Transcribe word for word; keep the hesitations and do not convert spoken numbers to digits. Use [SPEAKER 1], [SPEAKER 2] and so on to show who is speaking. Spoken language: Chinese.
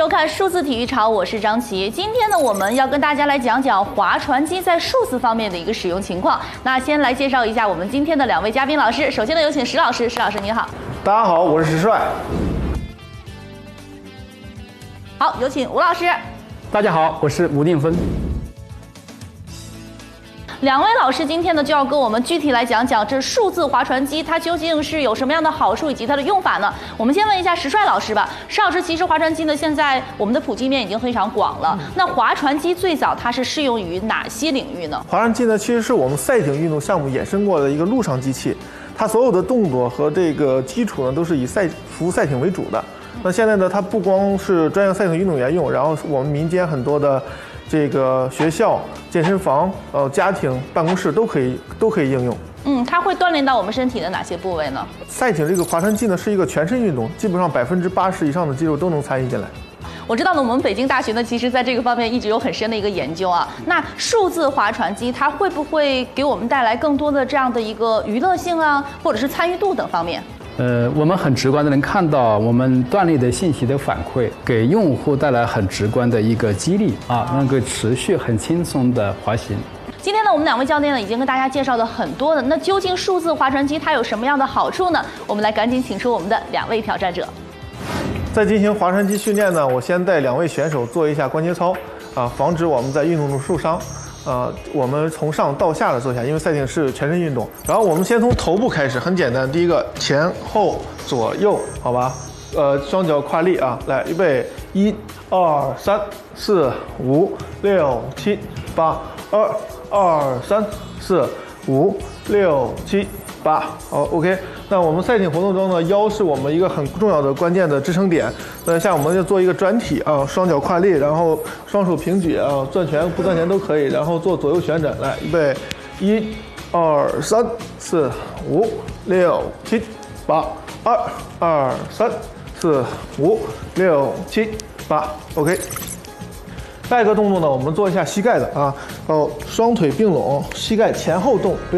[SPEAKER 1] 收看数字体育潮，我是张琪。今天呢，我们要跟大家来讲讲划船机在数字方面的一个使用情况。那先来介绍一下我们今天的两位嘉宾老师。首先呢，有请石老师。石老师你好。
[SPEAKER 2] 大家好，我是石帅。
[SPEAKER 1] 好，有请吴老师。
[SPEAKER 3] 大家好，我是吴定峰。
[SPEAKER 1] 两位老师今天呢就要跟我们具体来讲讲这数字划船机它究竟是有什么样的好处以及它的用法呢？我们先问一下石帅老师吧。石老师，其实划船机呢现在我们的普及面已经非常广了。嗯、那划船机最早它是适用于哪些领域呢？
[SPEAKER 2] 划船机呢其实是我们赛艇运动项目衍生过的一个陆上机器，它所有的动作和这个基础呢都是以赛服务赛艇为主的。那现在呢，它不光是专业赛艇运动员用，然后我们民间很多的这个学校、健身房、呃家庭、办公室都可以都可以应用。
[SPEAKER 1] 嗯，它会锻炼到我们身体的哪些部位呢？
[SPEAKER 2] 赛艇这个划船机呢是一个全身运动，基本上百分之八十以上的肌肉都能参与进来。
[SPEAKER 1] 我知道呢，我们北京大学呢，其实在这个方面一直有很深的一个研究啊。那数字划船机它会不会给我们带来更多的这样的一个娱乐性啊，或者是参与度等方面？
[SPEAKER 3] 呃，我们很直观的能看到我们锻炼的信息的反馈，给用户带来很直观的一个激励啊，能够持续很轻松的滑行。
[SPEAKER 1] 今天呢，我们两位教练呢已经跟大家介绍了很多的，那究竟数字划船机它有什么样的好处呢？我们来赶紧请出我们的两位挑战者。
[SPEAKER 2] 在进行划船机训练呢，我先带两位选手做一下关节操啊，防止我们在运动中受伤。呃，我们从上到下的做下，因为赛艇是全身运动。然后我们先从头部开始，很简单。第一个前后左右，好吧？呃，双脚跨立啊，来，预备，一、二、三、四、五、六、七、八，二、二、三、四、五、六、七、八。好 ，OK。那我们赛艇活动中呢，腰是我们一个很重要的关键的支撑点。那像我们就做一个转体啊，双脚跨立，然后双手平举啊，攥拳不攥拳都可以，然后做左右旋转。来，预备，一、二、三、四、五、六、七、八，二、二、三、四、五、六、七、八。OK。下一个动作呢，我们做一下膝盖的啊，哦，双腿并拢，膝盖前后动。